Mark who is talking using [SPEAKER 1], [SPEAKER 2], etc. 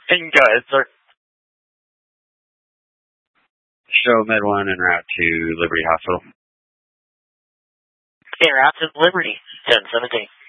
[SPEAKER 1] Go ahead, sir.
[SPEAKER 2] Show Med 1 en route to Liberty Hospital.
[SPEAKER 1] En route to Liberty, 1017.